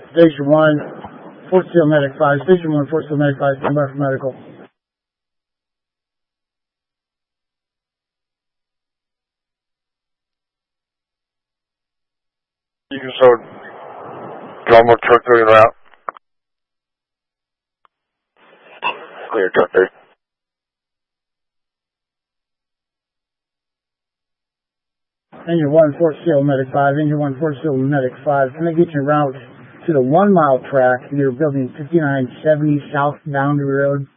Station 1, Fort Sill Medic 5. Station 1, Fort Sill Medic 5, stand by for medical. You can show normal truck 3 route. Clear truck 3. Engine 1, Fort Sill Medic 5. Engine 1, Fort Sill Medic 5. Can I get you route to the 1 mile track near building 5970 South Boundary Road?